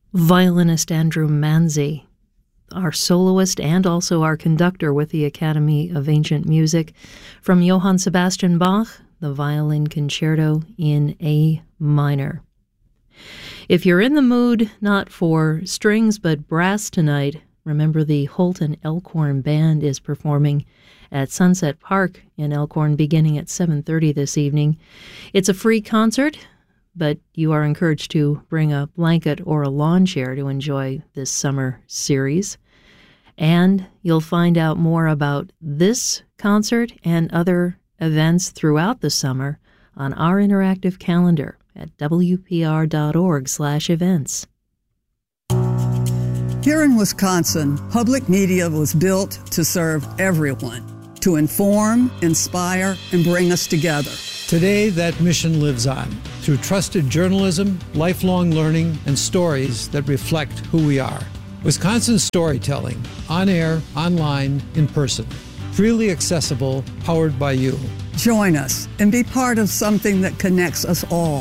Violinist Andrew Manzi, our soloist and also our conductor with the Academy of Ancient Music, from Johann Sebastian Bach, the Violin Concerto in A minor. If you're in the mood not for strings but brass tonight, remember the Holton Elkhorn Band is performing at Sunset Park in Elkhorn beginning at 7:30 this evening. It's a free concert, but you are encouraged to bring a blanket or a lawn chair to enjoy this summer series. And you'll find out more about this concert and other events throughout the summer on our interactive calendar at wpr.org/events. Here in Wisconsin, public media was built to serve everyone, to inform, inspire, and bring us together. Today, that mission lives on through trusted journalism, lifelong learning, and stories that reflect who we are. Wisconsin storytelling, on air, online, in person. Freely accessible, powered by you. Join us and be part of something that connects us all.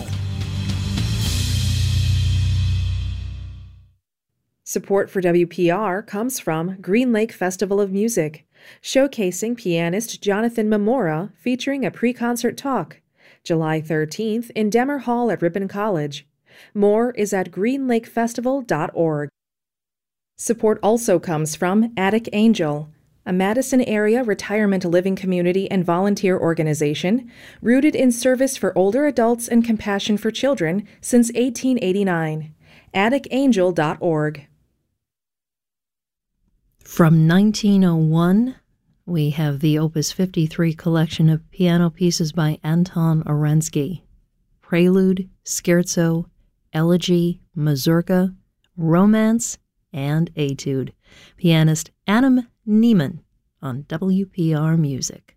Support for WPR comes from Green Lake Festival of Music, showcasing pianist Jonathan Mamora featuring a pre-concert talk, July 13th in Demmer Hall at Ripon College. More is at greenlakefestival.org. Support also comes from Attic Angel, a Madison area retirement living community and volunteer organization rooted in service for older adults and compassion for children since 1889. atticangel.org. From 1901, we have the Opus 53 collection of piano pieces by Anton Orensky. Prelude, Scherzo, Elegy, Mazurka, Romance, and Etude. Pianist Adam Niemann on WPR Music.